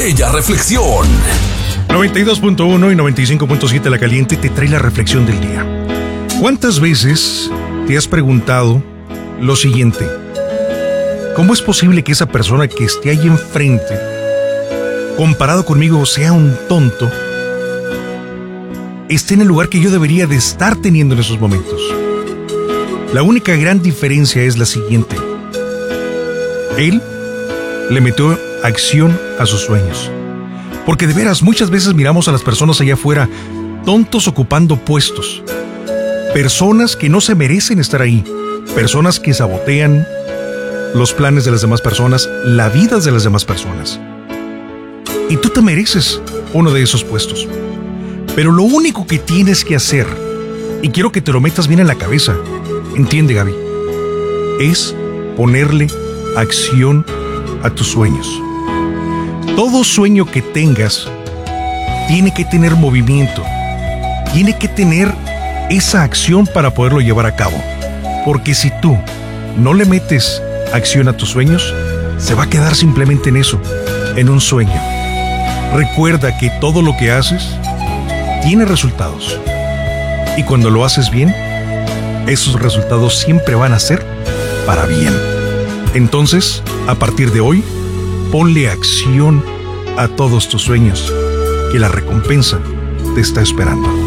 Bella Reflexión. 92.1 y 95.7 La Caliente te trae la reflexión del día. ¿Cuántas veces te has preguntado lo siguiente? ¿Cómo es posible que esa persona que esté ahí enfrente, comparado conmigo, sea un tonto, esté en el lugar que yo debería de estar teniendo en esos momentos? La única gran diferencia es la siguiente. Él le metió acción a sus sueños. Porque de veras, muchas veces miramos a las personas allá afuera, tontos ocupando puestos. Personas que no se merecen estar ahí. Personas que sabotean los planes de las demás personas, la vida de las demás personas. Y tú te mereces uno de esos puestos. Pero lo único que tienes que hacer, y quiero que te lo metas bien en la cabeza, entiende, Gaby, es ponerle acción a tus sueños. Todo sueño que tengas tiene que tener movimiento, tiene que tener esa acción para poderlo llevar a cabo. Porque si tú no le metes acción a tus sueños, se va a quedar simplemente en eso, en un sueño. Recuerda que todo lo que haces tiene resultados. Y cuando lo haces bien, esos resultados siempre van a ser para bien. Entonces, a partir de hoy, ponle acción a todos tus sueños, que la recompensa te está esperando.